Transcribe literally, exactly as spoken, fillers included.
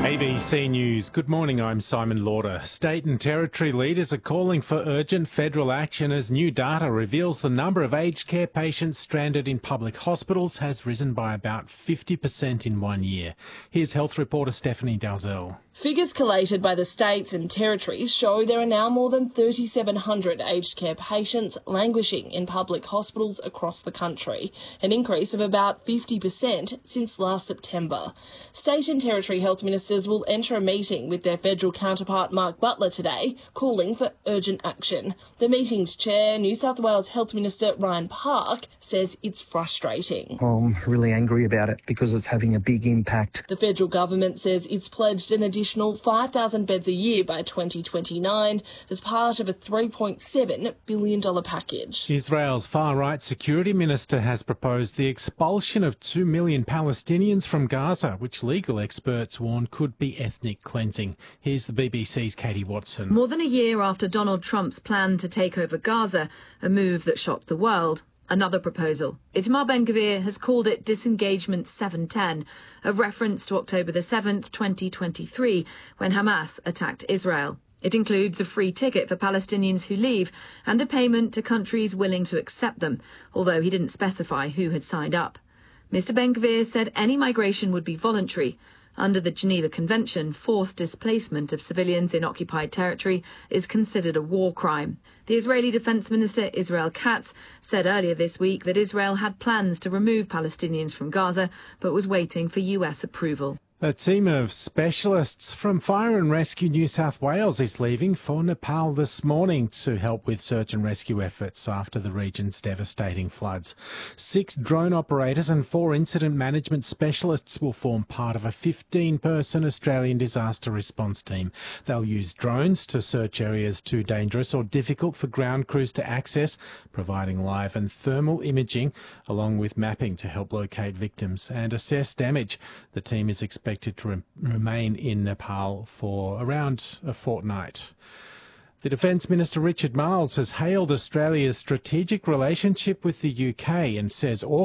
A B C News. Good morning, I'm Simon Lauder. State and territory leaders are calling for urgent federal action as new data reveals the number of aged care patients stranded in public hospitals has risen by about fifty percent in one year. Here's health reporter Stephanie Dalzell. Figures collated by the states and territories show there are now more than three thousand seven hundred aged care patients languishing in public hospitals across the country, an increase of about fifty percent since last September. State and territory health ministers will enter a meeting with their federal counterpart Mark Butler today, calling for urgent action. The meeting's chair, New South Wales Health Minister Ryan Park, says it's frustrating. I'm really angry about it because it's having a big impact. The federal government says it's pledged an additional five thousand beds a year by twenty twenty-nine as part of a three point seven billion dollars package. Israel's far-right security minister has proposed the expulsion of two million Palestinians from Gaza, which legal experts warn could be ethnic cleansing. Here's the B B C's Katie Watson. More than a year after Donald Trump's plan to take over Gaza, a move that shocked the world, another proposal. Itamar Ben-Gvir has called it Disengagement seven ten, a reference to October the seventh, twenty twenty-three, when Hamas attacked Israel. It includes a free ticket for Palestinians who leave and a payment to countries willing to accept them, although he didn't specify who had signed up. Mister Ben-Gvir said any migration would be voluntary. Under the Geneva Convention, forced displacement of civilians in occupied territory is considered a war crime. The Israeli Defense Minister Israel Katz said earlier this week that Israel had plans to remove Palestinians from Gaza, but was waiting for U S approval. A team of specialists from Fire and Rescue New South Wales is leaving for Nepal this morning to help with search and rescue efforts after the region's devastating floods. Six drone operators and four incident management specialists will form part of a fifteen-person Australian disaster response team. They'll use drones to search areas too dangerous or difficult for ground crews to access, providing live and thermal imaging along with mapping to help locate victims and assess damage. The team is expected to re- remain in Nepal for around a fortnight. The Defence Minister Richard Marles has hailed Australia's strategic relationship with the U K and says